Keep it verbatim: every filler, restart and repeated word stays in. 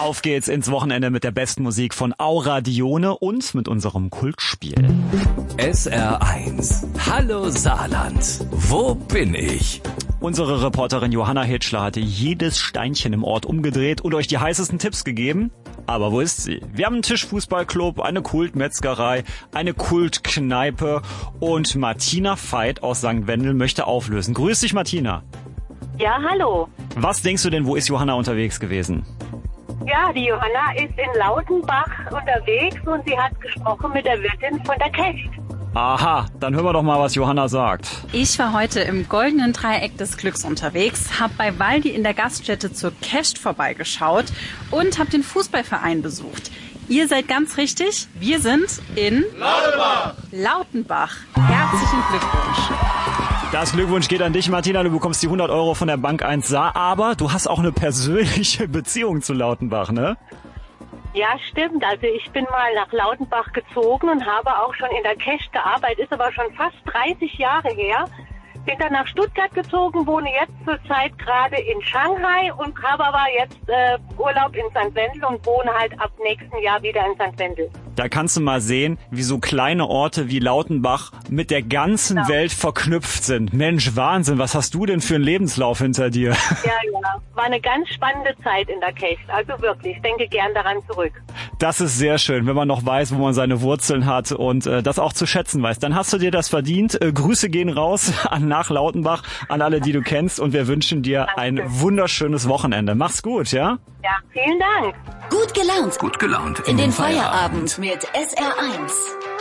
Auf geht's ins Wochenende mit der besten Musik von Aura Dione und mit unserem Kultspiel. S R eins. Hallo Saarland. Wo bin ich? Unsere Reporterin Johanna Hitschler hatte jedes Steinchen im Ort umgedreht und euch die heißesten Tipps gegeben. Aber wo ist sie? Wir haben einen Tischfußballclub, eine Kultmetzgerei, eine Kultkneipe und Martina Veit aus Sankt Wendel möchte auflösen. Grüß dich, Martina. Ja, hallo. Was denkst du denn, wo ist Johanna unterwegs gewesen? Ja, die Johanna ist in Lautenbach unterwegs und sie hat gesprochen mit der Wirtin von der Kecht. Aha, dann hören wir doch mal, was Johanna sagt. Ich war heute im goldenen Dreieck des Glücks unterwegs, habe bei Waldi in der Gaststätte zur Kecht vorbeigeschaut und habe den Fußballverein besucht. Ihr seid ganz richtig, wir sind in Lautenbach. Lautenbach. Herzlichen Glückwunsch. Das Glückwunsch geht an dich, Martina. Du bekommst die hundert Euro von der Bank eins Saar, aber du hast auch eine persönliche Beziehung zu Lautenbach, ne? Ja, stimmt. Also ich bin mal nach Lautenbach gezogen und habe auch schon in der Kecht gearbeitet. Ist aber schon fast dreißig Jahre her. Bin dann nach Stuttgart gezogen, wohne jetzt zurzeit gerade in Shanghai und habe aber jetzt äh, Urlaub in Sankt Wendel und wohne halt ab nächsten Jahr wieder in Sankt Wendel. Da kannst du mal sehen, wie so kleine Orte wie Lautenbach mit der ganzen Ja. Welt verknüpft sind. Mensch, Wahnsinn, was hast du denn für einen Lebenslauf hinter dir? Ja, ja. War eine ganz spannende Zeit in der Kecht. Also wirklich, ich denke gern daran zurück. Das ist sehr schön, wenn man noch weiß, wo man seine Wurzeln hat und äh, das auch zu schätzen weiß. Dann hast du dir das verdient. Äh, Grüße gehen raus an nach Lautenbach, an alle, die du kennst und wir wünschen dir Danke. ein wunderschönes Wochenende. Mach's gut, ja? Ja, vielen Dank. Gut gelaunt. Gut gelaunt. In den Feierabend mit S R eins.